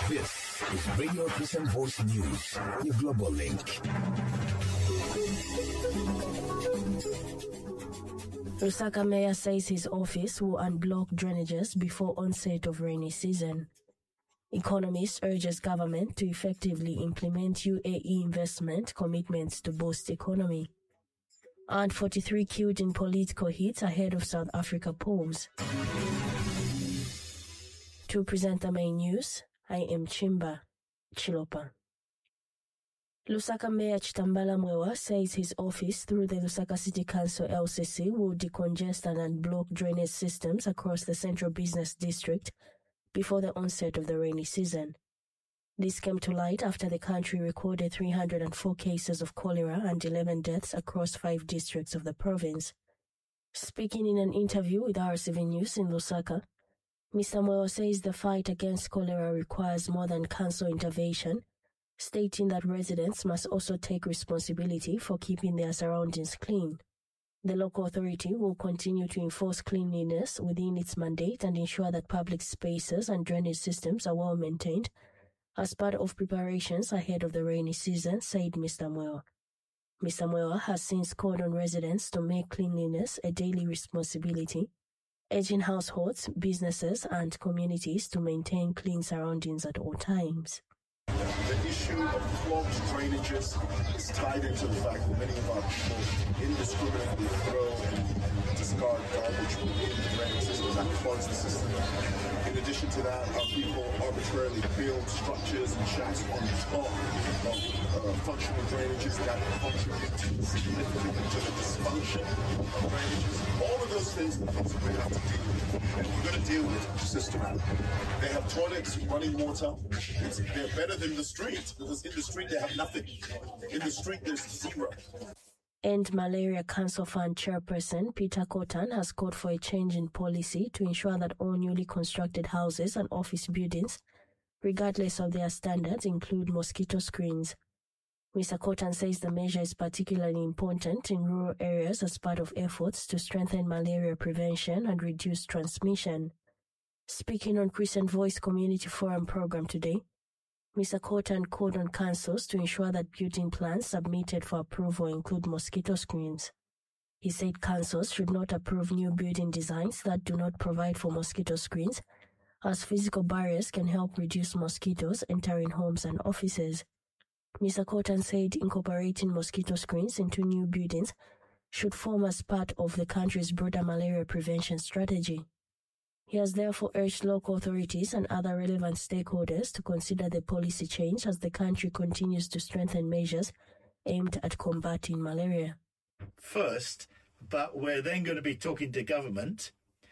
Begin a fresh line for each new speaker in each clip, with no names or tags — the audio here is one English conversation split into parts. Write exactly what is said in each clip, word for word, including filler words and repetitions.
This is Radio Christian Voice News, your global link.
Lusaka Mayor says his office will unblock drainages before onset of rainy season. Economist urges government to effectively implement U A E investment commitments to boost economy. And forty-three killed in political hits ahead of South Africa polls. To present the main news, I am Chimba Chilopa. Lusaka Mayor Chitambala Mwewa says his office through the Lusaka City Council L C C will decongest and unblock drainage systems across the central business district before the onset of the rainy season. This came to light after the country recorded three hundred four cases of cholera and eleven deaths across five districts of the province. Speaking in an interview with R C V News in Lusaka, Mister Mwewa says the fight against cholera requires more than council intervention, stating that residents must also take responsibility for keeping their surroundings clean. The local authority will continue to enforce cleanliness within its mandate and ensure that public spaces and drainage systems are well maintained as part of preparations ahead of the rainy season, said Mister Mwewa. Mister Mwewa has since called on residents to make cleanliness a daily responsibility, urging households, businesses, and communities to maintain clean surroundings at all times.
The issue of clogged drainages is tied into the fact that many of our people indiscriminately throw and discard garbage within the drainage systems that clogs the system. In addition to that, our people arbitrarily build structures and shacks on top of uh, functional drainages that contribute significantly to the dysfunction of drainages. All of those things are things that we have to deal with, and we're going to deal with systematically. They have toilets, running water. It's, they're better than the street, because in the street they have nothing. In the street there's zero.
End Malaria Council Fund Chairperson Peter Kotan has called for a change in policy to ensure that all newly constructed houses and office buildings, regardless of their standards, include mosquito screens. Mister Kotan says the measure is particularly important in rural areas as part of efforts to strengthen malaria prevention and reduce transmission. Speaking on Christian Voice Community Forum program today, Mister Kotan called on councils to ensure that building plans submitted for approval include mosquito screens. He said councils should not approve new building designs that do not provide for mosquito screens, as physical barriers can help reduce mosquitoes entering homes and offices. Mister Kotan said incorporating mosquito screens into new buildings should form as part of the country's broader malaria prevention strategy. He has therefore urged local authorities and other relevant stakeholders to consider the policy change as the country continues to strengthen measures aimed at combating malaria.
First, but we're then going to be talking to government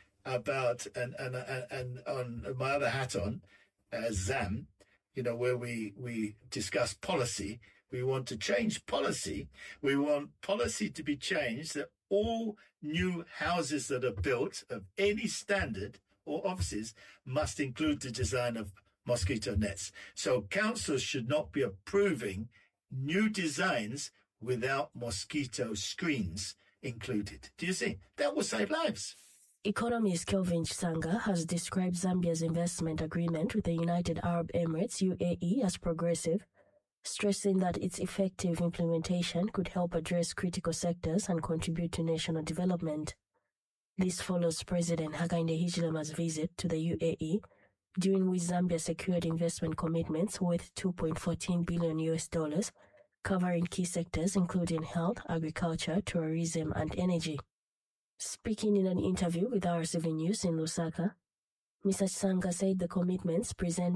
about, and and and, and on my other hat on, uh, ZAM, you know, where we, we discuss policy. We want to change policy. We want policy to be changed that all new houses that are built of any standard or offices must include the design of mosquito nets. So councils should not be approving new designs without mosquito screens included. Do you see? That will save lives.
Economist Kelvin Sanga has described Zambia's investment agreement with the United Arab Emirates, U A E, as progressive, stressing that its effective implementation could help address critical sectors and contribute to national development. This follows President Hakainde Hichilema's visit to the U A E, during which Zambia secured investment commitments worth two point one four billion U S dollars, covering key sectors including health, agriculture, tourism, and energy. Speaking in an interview with R C V News in Lusaka, Mister Sanga said the commitments present